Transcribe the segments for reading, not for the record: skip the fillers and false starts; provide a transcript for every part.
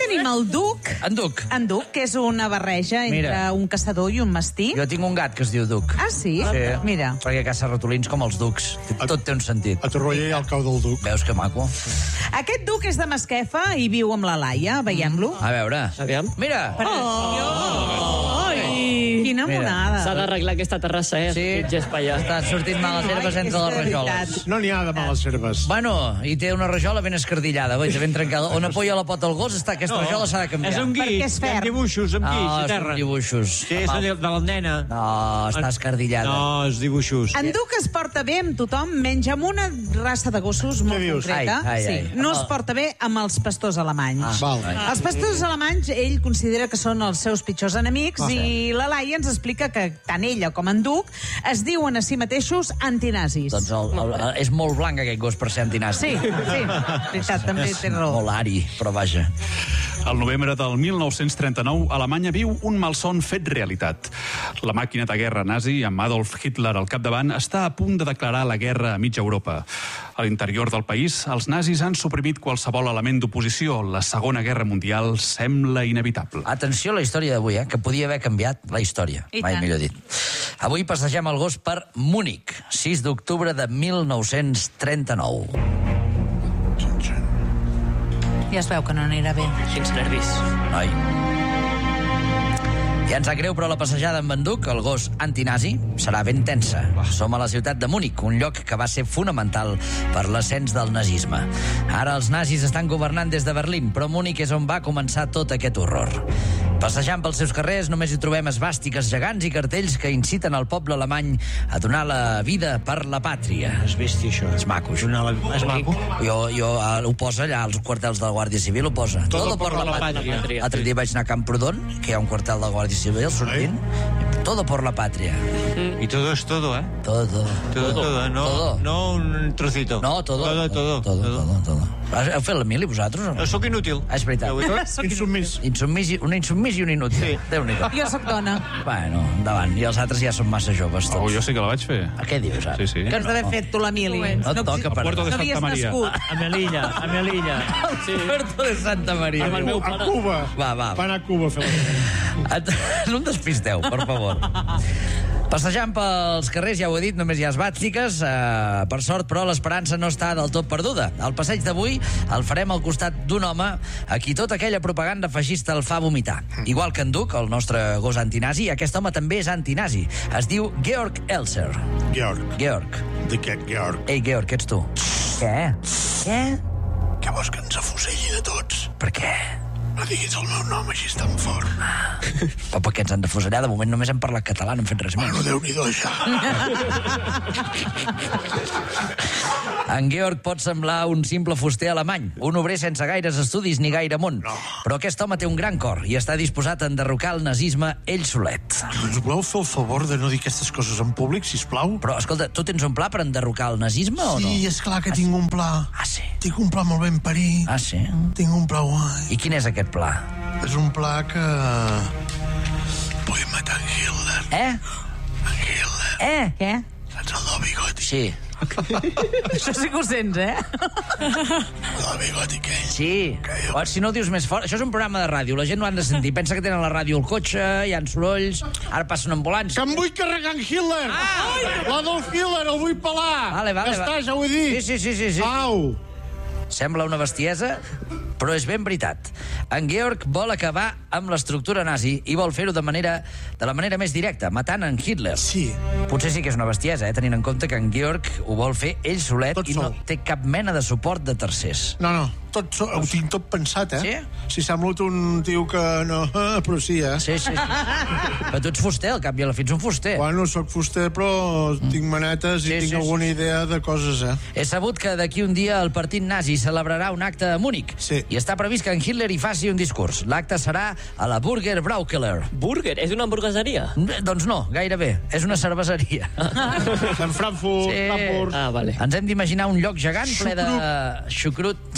tenim el Duc. En Duc. En Duc, que és una barreja entre un caçador i un mastí. Jo tinc un gat que es diu Duc. Ah, sí? Mira. Perquè caça ratolins com els ducs. Tot té un sentit. A Torroella hi ha el cau del Duc. Veus que maco? Aquest Duc és de Masquefa i viu amb la Laia. Veiem-lo. A veure. Aviam. Mira. Quina monada. S'ha d'arreglar aquesta terrassa, Sí. Aquest gest per allà. Estan sortint males herbes entre les rajoles. No n'hi ha de males herbes. Bueno, i té una rajola ben escardillada, ben trencada. On apoya la pota al gos, aquesta rajola s'ha de canviar. És un Perquè guix, és hi ha ferm. dibuixos amb guix a No, terra. són dibuixos. Sí, és de la nena. No, està escardillada. No, és dibuixos. En Duc es porta bé amb tothom, menys amb una raça de gossos molt dius? concreta. Ai. No es porta bé amb els pastors alemanys. Val. Els pastors alemanys, ell considera que són els seus pitjors enemics i la Laia ens explica que tant ella com en Duc es diuen a si mateixos antinazis. Doncs és molt blanc aquest gos per ser antinazi. Sí, veritat, també té raó. Molt ari, però vaja. Al novembre del 1939, Alemanya viu un malson fet realitat. La màquina de guerra nazi, amb Adolf Hitler al capdavant, està a punt de declarar la guerra a mitja Europa. A l'interior del país, els nazis han suprimit qualsevol element d'oposició. La Segona Guerra Mundial sembla inevitable. Atenció a la història d'avui, que podia haver canviat la història. I Mai tant. millor dit. Avui passegem el gos per Múnich, 6 d'octubre de 1939. Ja es veu que no anirà bé. Quins nervis. Noi. Ja ens sap greu, però la passejada amb en Duc, el gos antinazi, serà ben tensa. Som a la ciutat de Múnich, un lloc que va ser fonamental per l'ascens del nazisme. Ara els nazis estan governant des de Berlín, però Múnich és on va començar tot aquest horror. Passejant pels seus carrers només hi trobem esvàstiques gegants i cartells que inciten el poble alemany a donar la vida per la pàtria. És bèstia, això. És maco, això. És maco? Jo ho posa allà als quartels de la Guàrdia Civil, ho posa. Todo por la pàtria. L'altre dia vaig anar a Camprodon, que hi ha un quartel de la Guàrdia Civil sortint. Todo por la patria. Y todo es todo, ¿eh? Todo. Todo, no, Todo. no un trocito. No, todo. Todo. Heu fet la mili, vosaltres, o no? Sóc inútil. És veritat. Insubmís. Un insubmís i un inútil. Sí. Déu-n'hi-do. Jo sóc dona. Bueno, endavant. I els altres ja són massa joves, tots. Jo sí que la vaig fer. Què dius, ara? Sí, sí. Que has d'haver fet tu la mili. No et toca per... Puerto de No havies Santa Maria. nascut. A Melilla. Sí. Puerto de Santa Maria. Amb el meu A pare. Cuba. Va. Va anar a Cuba a fer la... No em despisteu, per favor. Passejant pels carrers, ja ho he dit, només hi ha esvàstiques. Per sort, però, l'esperança no està del tot perduda. El passeig d'avui el farem al costat d'un home a qui tota aquella propaganda feixista el fa vomitar. Igual que en Duc, el nostre gos antinazi, aquest home també és antinazi. Es diu Georg Elser. Georg. De què, Georg? Ei, Georg, ets tu. Què? Que vols que ens afuselli de tots? Per què? No diguis el meu nom així tan fort. Però per què ens han de fusellar? De moment només hem parlat català, no hem fet res més. Bueno, Déu-n'hi-do, això. En Georg pot semblar un simple fuster alemany, un obrer sense gaires estudis ni gaire món. No. Però aquest home té un gran cor i està disposat a enderrocar el nazisme ell solet. Ens voleu fer el favor de no dir aquestes coses en públic, sisplau? Però, escolta, tu tens un pla per enderrocar el nazisme o no? Sí, és clar que tinc un pla. Ah, sí? Tinc un pla molt ben parit. Ah, sí? Tinc un pla guai. I quin és aquest pla? És un pla que... Vull matar en Hitler. En Hitler. Què? Saps el del bigoti? Sí. Això sí que ho sents, eh? El del bigoti aquell. Sí. O, si no ho dius més fort... Això és un programa de ràdio, la gent no han de sentir. Pensa que tenen la ràdio al cotxe, hi ha sorolls, ara passa una ambulància. Que em vull carregar en Hitler! L'Adolf Hitler, el vull pelar! Vale. Ja està, ja ho he dit! Sí. Au! Sembla una bestiesa, però és ben veritat. En Georg vol acabar amb l'estructura nazi i vol fer-ho de la manera més directa, matant en Hitler. Sí. Potser sí que és una bestiesa, tenint en compte que en Georg ho vol fer ell solet Tot i no sol. té cap mena de suport de tercers. No, ho tinc tot pensat, eh? Sí? Si sembla un tio que no... Però sí, eh? Sí. Però tu ets fuster, al cap i a la fi ets un fuster. Bueno, sóc fuster, però tinc manetes i tinc alguna idea de coses, eh? He sabut que d'aquí un dia el partit nazi celebrarà un acte a Múnich. Sí. I està previst que en Hitler hi faci un discurs. L'acte serà a la Burger Braukeller. Burger? És una hamburgueseria? Doncs no, gairebé. És una cerveseria. En Frankfurt, Sí. Frankfurt... Ah, vale. Ens hem d'imaginar un lloc gegant ple de xucrut. Sí.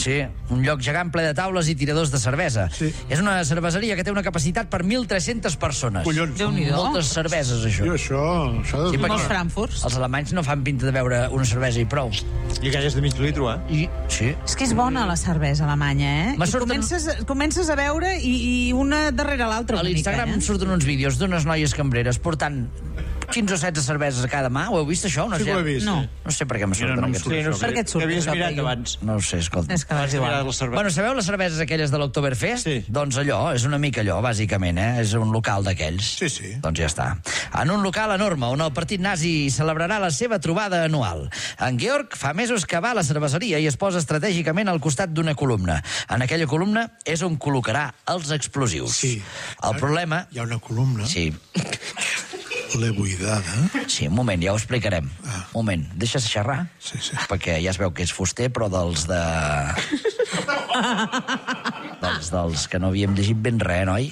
un lloc gegant ple de taules i tiradors de cervesa. Sí. És una cerveseria que té una capacitat per 1.300 persones. Collons. Déu-n'hi-do. Moltes cerveses, això. Jo, això de... Sí, perquè Molts Frankfurts. els alemanys no fan pinta de beure una cervesa i prou. I aquelles de mig litro, Sí. És que és bona la cervesa alemanya, eh? Me I surten- comences a veure i una darrere l'altra. A l'Instagram em surten uns vídeos d'unes noies cambreres portant 15 o 16 cerveses a cada mà. Ho heu vist, això? No Sí que ho he vist. No. No sé per què me surten no em aquests surt vídeos. això. Per què et surt? Que havies això, mirat Peyu? abans. No ho sé, escolta. És que és igual. Mirat la cervesa. Bueno, sabeu les cerveses aquelles de l'Oktoberfest? Sí. Doncs allò, és una mica allò, bàsicament, És un local d'aquells. Sí, sí. Doncs ja està. En un local enorme, on el partit nazi celebrarà la seva trobada anual. En Georg fa mesos que va a la cerveseria i es posa estratègicament al costat d'una columna. En aquella columna és on col·locarà els explosius. Sí. El problema... Hi ha una columna, Sí, l'he buidada. sí, un moment, ja ho explicarem. Ah. Un moment, deixes xerrar? Sí, sí. Perquè ja es veu que és fuster, però dels de... dels que no havíem llegit ben res, noi?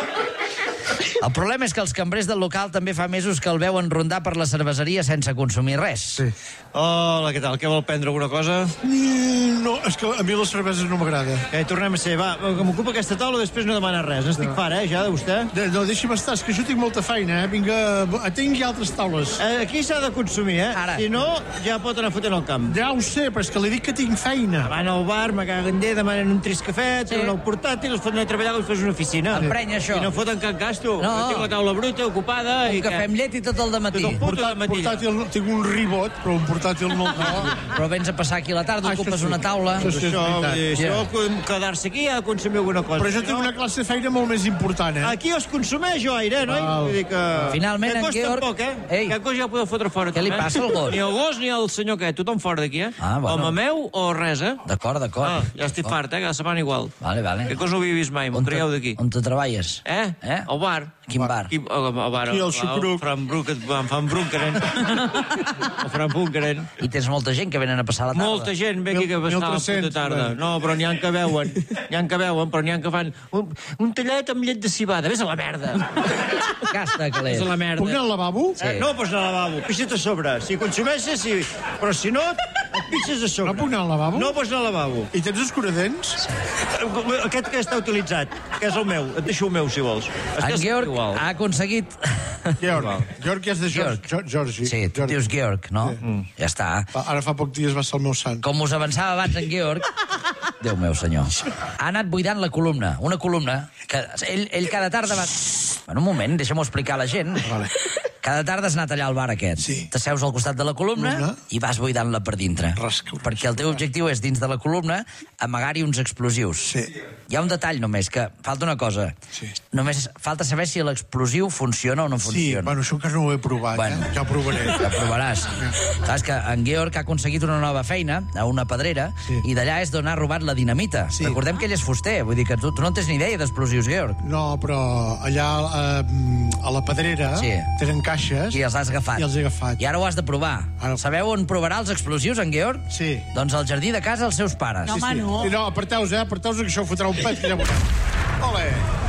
El problema és que els cambrers del local també fa mesos que el veuen rondar per la cerveseria sense consumir res. Sí. Hola, què tal? Què vol prendre alguna cosa? No, és que a mi la cervesa no m'agrada. Tornem a ser. Va, que m'ocupa aquesta taula, després no demana res. N'estic fart, ja, de vostè. No, deixi'm estar, és que jo tinc molta feina, Vinga, tingui altres taules. Aquí s'ha de consumir, Ara. Si no, ja pot anar fotent el camp. Ja ho sé, però és que li dic que tinc feina. Van al bar, me caguen de, demanen un triscafè, tenen el portàtil, els foten a treballar com si fos una oficina. Emprenya, això. I no foten cap gasto. No. Tinc la taula bruta, ocupada... Un i cafè amb llet i tot el dematí. Tot el puto dematí. Portàtil, tinc un ribot, però un portàtil no. Però vens a passar aquí a la tarda, Això ocupes sí. una taula... Això sí. Això, vull dir, Ja. això, quedar-se aquí ha de consumir alguna cosa. Però jo tinc una classe de feina molt més important, Aquí es consumeix, jo, aire, noi? Val. Vull dir que... Finalment, Aquest en gos Georg- tampoc, Ei. Aquest gos ja el podeu fotre fora. Què li també. passa al gos? Ni el gos ni el senyor aquest. Tothom fora d'aquí, Ah, bueno. O mameu o res, D'acord, d'acord. Ja estic fart, Cada setmana igual. Vale, vale. Aquest gos no ho havia vist mai, me'n traieu d'aquí. On te treballes? Al bar. Quin bar? Aquí, al bar. Aquí, al Xucruc. Van Brunkeren. El Fran Bunkeren. I tens molta gent que venen a passar la tarda. Molta gent ve aquí que va estar a la 1.300, puta tarda. bueno. No, però n'hi ha que veuen. Però n'hi ha que fan un tallet amb llet de cibada. Vés a la merda. Gasta, calés. Vés a la merda. Puc anar al lavabo? Sí. No pots anar al lavabo. Pixa't a sobre. Si consumeixes, sí. Però si no, et pixes a sobre. No puc anar al lavabo? No pots anar al lavabo. I tens escuradents? Aquest que està utilitzat, que és el meu. Et deixo el meu, si vols. És que En és Georg igual. ha aconseguit... Georg. Georg és de Georgi. Sí, tu dius Georg, no? Ja està. Ara fa poc dies va ser el meu sant. Com us avançava abans en Georg, Déu meu senyor, ha anat buidant la columna, una columna que ell cada tarda va... Bueno, un moment, deixa'm-ho explicar a la gent. Vale. Cada tarda has anat allà al bar aquest. Sí. T'asseus al costat de la columna i vas buidant-la per dintre. Rasca. Perquè el teu objectiu és, dins de la columna, amagar-hi uns explosius. Sí. Hi ha un detall només, que falta una cosa. Sí. Només falta saber si l'explosiu funciona o no Sí, funciona. bueno, això encara no ho he provat, Bueno. Ja ho provaré. Ja provaràs. Saps que en Georg ha aconseguit una nova feina a una pedrera i d'allà és d'on ha robat la dinamita. Sí. Recordem que ell és fuster, vull dir que tu no en tens ni idea d'explosius, Georg. No, però allà a la pedrera Sí. tenen caixes. I els has agafat. I els he agafat. I ara ho has de provar. Ara- Sabeu on provarà els explosius, en Georg? Sí. Doncs al jardí de casa dels seus pares. No, home, no. Sí, no, aparteu-vos, aparteu-vos, que això fotrà un pet, que ja veureu. Ole!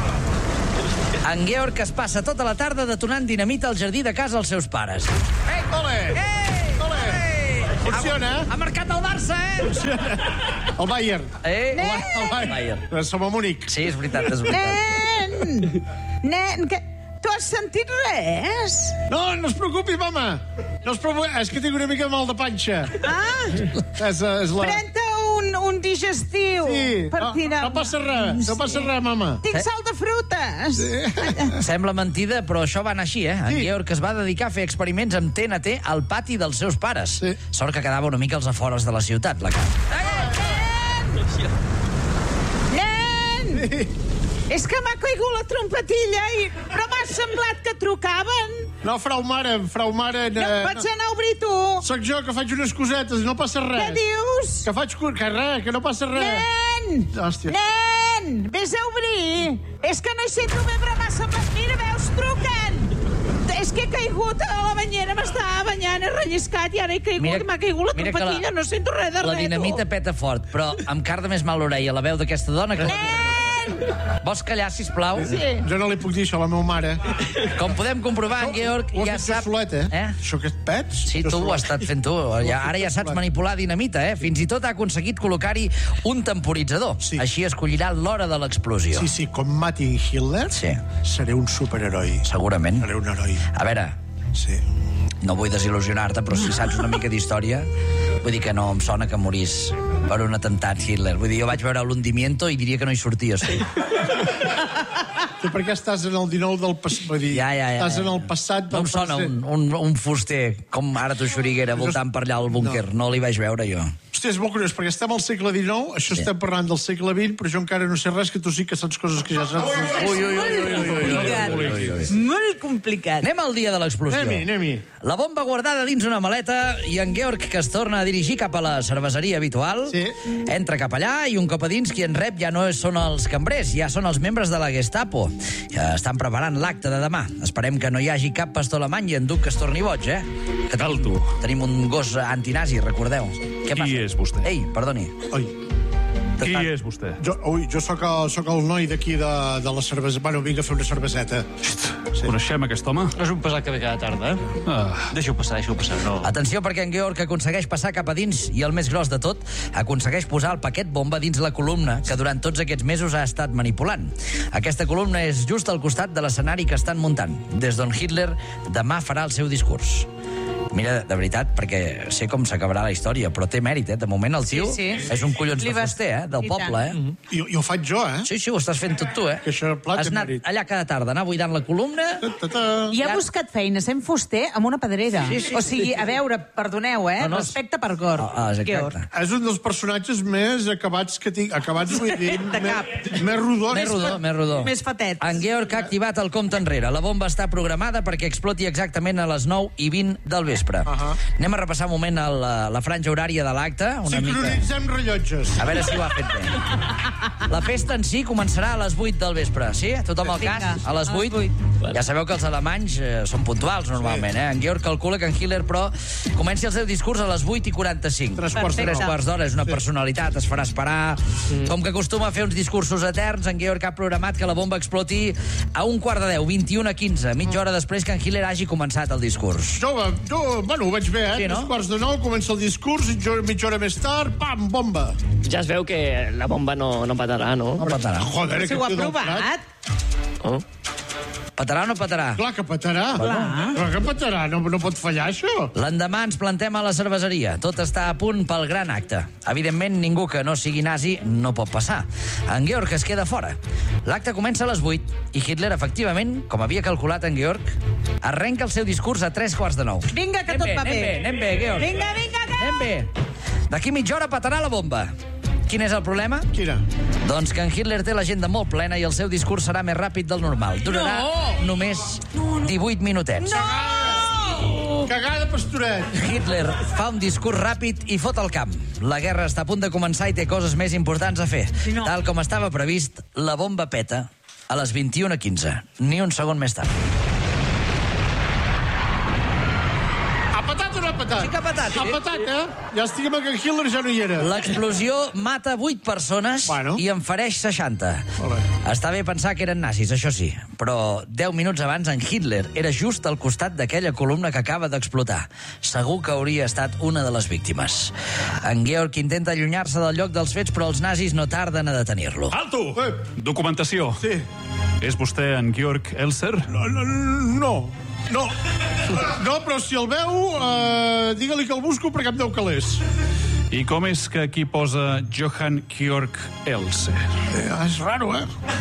En Georg es passa tota la tarda detonant dinamita al jardí de casa dels seus pares. Ole! Ole! Funciona, Ha marcat el Barça, El Bayern. Eh? El Bayern. Som a Múnich. Sí, és veritat, és veritat. Nen, que... Tu has sentit res? No, no es preocupi, mama. No es preocupi, és que tinc una mica de mal de panxa. Ah, És la... pren-te un digestiu Sí, per tirar... no passa res, no passa res, mama. Tinc sal de frutes. Sembla mentida, però això va anar així, En Sí. Georg es va dedicar a fer experiments amb TNT al pati dels seus pares. Sí. Sort que quedava una mica als afores de la ciutat, la casa. Nen! És que m'ha caigut la trompetilla, però m'ha semblat que trucaven. No, frau mare. No pots anar a obrir tu. Soc jo, que faig unes cosetes, no passa res. Què dius? Que faig... Que res, que no passa res. Nen! Hòstia. Nen! Vés a obrir! És que no hi sento bé, però m'ha semblat... Mira, veus, truquen! És que he caigut a la banyera, m'estava banyant, he relliscat i ara he caigut, m'ha caigut la mira que trompetilla, no sento res de La res, dinamita tu. peta fort, però em carda més mal l'orella la veu d'aquesta dona que... Nen! Vols callar, sisplau? Sí. Jo no li puc dir això a la meva mare. Com podem comprovar, en Georg Ho ja has fet sap... jo solet, Això que et pets? Sí, tu ho has estat fent tu. Ara ja saps manipular dinamita, Fins i tot ha aconseguit col·locar-hi un temporitzador. Sí. Així escollirà l'hora de l'explosió. Sí, com matin Hitler, Sí. seré un superheroi. Segurament. Seré un heroi. A veure, Sí. no vull desil·lusionar-te, però si saps una mica d'història, vull dir que no em sona que morís per un atemptat Hitler. Vull dir, jo vaig veure l'Hundimiento i diria que no hi sorties. Tu per què estàs en el 19 del passat? Vull dir, estàs en el passat del No em sona un fuster com ara tu Xuriguera voltant per allà al búnquer. No li vaig veure jo. Hòstia, és molt curiós, perquè estem al segle XIX, això estem parlant del segle XX, però jo encara no sé res, que tu sí que saps coses que ja saps. Molt complicat. Anem al dia de l'explosió. Anem-hi. La bomba guardada dins una maleta i en Georg, que es torna a dirigir cap a la cerveseria habitual, Sí. entra cap allà i un cop a dins qui en rep ja no són els cambrers, ja són els membres de la Gestapo. Ja estan preparant l'acte de demà. Esperem que no hi hagi cap pastor alemany i en Duc que es torni boig, Que Cal tu. tenim un gos antinazi, recordeu. Què passa? Qui és vostè? Ei, perdoni. Oi. Qui és vostè? Jo sóc el noi d'aquí de la cervesa. Bueno, vinc a fer una cerveseta. Coneixem aquest home? No és un pesat que ve cada tarda, Deixa-ho passar, no. Atenció, perquè en Georg aconsegueix passar cap a dins i, el més gros de tot, aconsegueix posar el paquet bomba dins la columna que durant tots aquests mesos ha estat manipulant. Aquesta columna és just al costat de l'escenari que estan muntant, des d'on Hitler demà farà el seu discurs. Mira, de veritat, perquè sé com s'acabarà la història, però té mèrit, De moment el tio és un collons de fuster, del poble, I ho faig jo, Sí, ho estàs fent tot tu, Que això plat Has té anat mèrit. allà cada tarda, anar buidant la columna... I ha buscat feina sent fuster amb una pedrera. O sigui, a veure, perdoneu, respecte per Georg. Georg. És un dels personatges més acabats que tinc. Acabats, vull dir, De cap. més rodó. Més rodó. Més fatet. En Georg ha activat el compte enrere. La bomba està programada perquè exploti exactament a les 9:20 del vespre. Anem a repassar un moment la franja horària de l'acte. Sincronitzem rellotges. A veure si ho ha fet bé. La festa en si començarà a les 8 del vespre, sí? Tothom al cas? A les 8? Ja sabeu que els alemanys són puntuals, normalment, En Georg calcula que en Hitler, però, comenci el seu discurs a les 8:45. 3 quarts d'hora, és una personalitat, es farà esperar. Com que acostuma a fer uns discursos eterns, en Georg ha programat que la bomba exploti a 1:45, 21:15, mitja hora després que en Hitler hagi començat el discurs. Jo, bueno, ho veig bé, Sí, no? 8:45, comença el discurs, i mitja hora més tard, pam, bomba. Ja es veu que la bomba no petarà, no? No petarà. Joder, Si ho ha tio del provat. Oh. Petarà o no petarà? Clar que petarà. Clar que petarà, no pot fallar, això. L'endemà ens plantem a la cerveseria. Tot està a punt pel gran acte. Evidentment, ningú que no sigui nazi no pot passar. En Georg es queda fora. L'acte comença a les 8 i Hitler, efectivament, com havia calculat en Georg, arrenca el seu discurs a 3:45. Vinga, que tot va bé. Anem bé, Georg. Vinga, que... Anem bé. D'aquí mitja hora petarà la bomba. Quin és el problema? Quina? Doncs que en Hitler té l'agenda molt plena i el seu discurs serà més ràpid del normal. Durarà només 18 minutets. Cagada, pastoret. Hitler fa un discurs ràpid i fot el camp. La guerra està a punt de començar i té coses més importants a fer. Tal com estava previst, la bomba peta a les 21:15. Ni un segon més tard. Ha petat o no ha petat? Sí que ha petat, sí. Ha petat, Ja estigui que en Hitler ja no hi era. L'explosió mata 8 persones i en fereix 60. Està bé pensar que eren nazis, això sí, però 10 minuts abans en Hitler era just al costat d'aquella columna que acaba d'explotar. Segur que hauria estat una de les víctimes. En Georg intenta allunyar-se del lloc dels fets, però els nazis no tarden a detenir-lo. Alto! Documentació. Sí. És vostè en Georg Elser? No, però si el veu, digue-li que el busco perquè em deu calés. I com és que aquí posa Johann Georg Elser? És raro,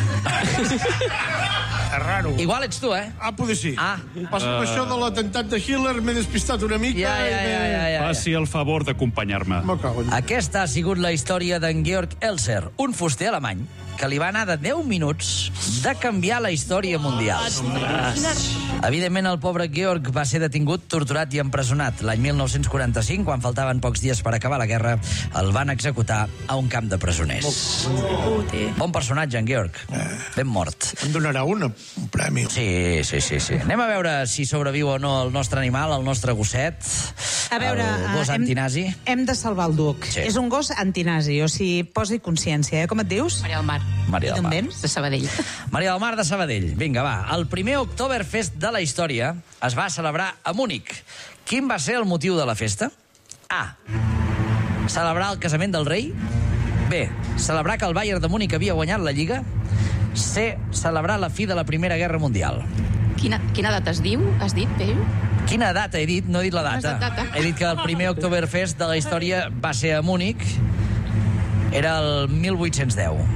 És raro. Igual ets tu, Poder sí. Passa per això de l'atemptat de Hitler, m'he despistat una mica. Ja. Faci el favor d'acompanyar-me. Aquesta ha sigut la història d'en Georg Elser, un fuster alemany que li va anar de 10 minuts de canviar la història mundial. Evidentment, el pobre Georg va ser detingut, torturat i empresonat l'any 1945, quan faltaven pocs dies per acabar la guerra guerra, el van executar a un camp de presoners. Bon personatge, en Georg. Ben mort. Em donarà un premi. Sí. Anem a veure si sobreviu o no el nostre animal, el nostre gosset. A veure, el gos antinazi. Hem de salvar el Duc. Sí. És un gos antinazi, o sigui, posi consciència, Com et dius? Maria del Mar. Maria del Mar. De Sabadell. Maria del Mar de Sabadell. Vinga, va. El primer Oktoberfest de la història es va celebrar a Múnich. Quin va ser el motiu de la festa? A. Celebrar el casament del rei. B. Celebrar que el Bayern de Múnich havia guanyat la Lliga. C. Celebrar la fi de la Primera Guerra Mundial. Quina data es diu? Has dit, Peyu? Quina data he dit? No he dit la data. He dit que el primer Oktoberfest de la història va ser a Múnich. Era el 1810.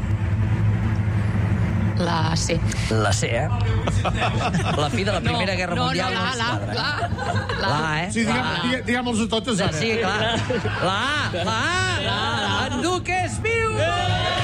La C. La C, La fi de la Primera Guerra Mundial. La, Sí, diguem-los-ho totes ara. Sí, clar. La A. En Duc és viu!